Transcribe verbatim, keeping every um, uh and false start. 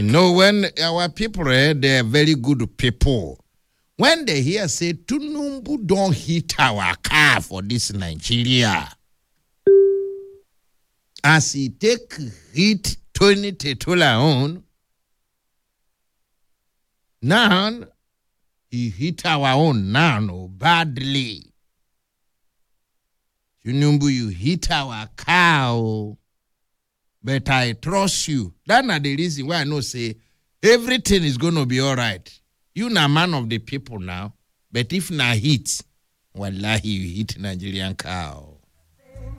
You know, when our people, eh, they're very good people. When they hear say, Tunumbu don't hit our car for this Nigeria. As he take hit Tony Tetola on, now he hit our own now no, badly. Tunumbu, you hit our car, but I trust you. That's not the reason why I know say everything is going to be all right. You na man of the people now, but if na hit, wallahi you hit Nigerian cow.